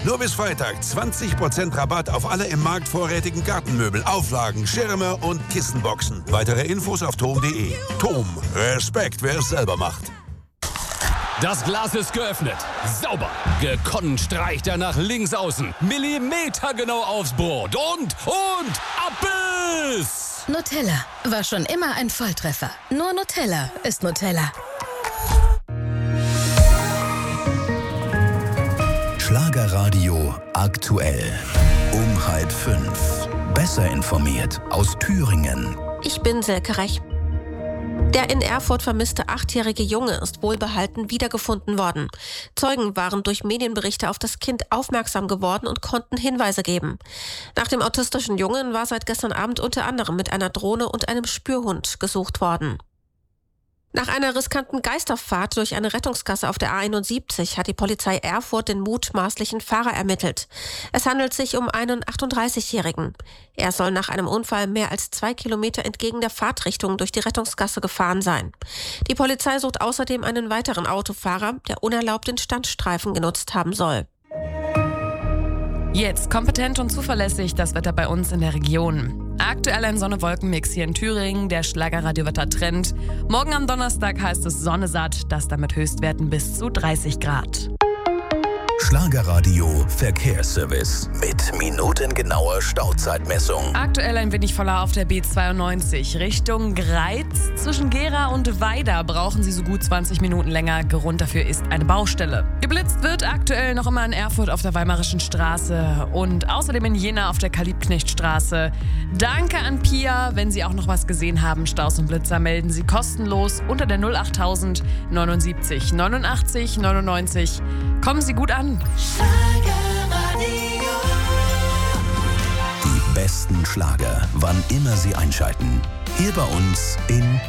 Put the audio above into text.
Nur bis Freitag 20% Rabatt auf alle im Markt vorrätigen Gartenmöbel, Auflagen, Schirme und Kissenboxen. Weitere Infos auf tom.de. Tom, Respekt, wer es selber macht. Das Glas ist geöffnet. Sauber. Gekonnt streicht er nach links außen. Millimetergenau aufs Brot. Und Abbiss! Nutella war schon immer ein Volltreffer. Nur Nutella ist Nutella. Schlagerradio aktuell. Um 4:30. Besser informiert aus Thüringen. Ich bin Silke Rech. Der in Erfurt vermisste 8-jährige Junge ist wohlbehalten wiedergefunden worden. Zeugen waren durch Medienberichte auf das Kind aufmerksam geworden und konnten Hinweise geben. Nach dem autistischen Jungen war seit gestern Abend unter anderem mit einer Drohne und einem Spürhund gesucht worden. Nach einer riskanten Geisterfahrt durch eine Rettungsgasse auf der A71 hat die Polizei Erfurt den mutmaßlichen Fahrer ermittelt. Es handelt sich um einen 38-Jährigen. Er soll nach einem Unfall mehr als 2 Kilometer entgegen der Fahrtrichtung durch die Rettungsgasse gefahren sein. Die Polizei sucht außerdem einen weiteren Autofahrer, der unerlaubt den Standstreifen genutzt haben soll. Jetzt kompetent und zuverlässig das Wetter bei uns in der Region. Aktuell ein Sonne-Wolken-Mix hier in Thüringen, der Schlagerradio-Wetter-Trend. Morgen am Donnerstag heißt es Sonne satt, das dann mit Höchstwerten bis zu 30 Grad. Schlagerradio Verkehrsservice mit minutengenauer Stauzeitmessung. Aktuell ein wenig voller auf der B92 Richtung Greiz. Zwischen Gera und Weida brauchen Sie so gut 20 Minuten länger. Grund dafür ist eine Baustelle. Geblitzt wird aktuell noch immer in Erfurt auf der Weimarischen Straße und außerdem in Jena auf der Karl-Liebknecht-Straße. Danke an Pia. Wenn Sie auch noch was gesehen haben, Staus und Blitzer, melden Sie kostenlos unter der 08000 79 89 99. Kommen Sie gut an. Die besten Schlager, wann immer Sie einschalten. Hier bei uns in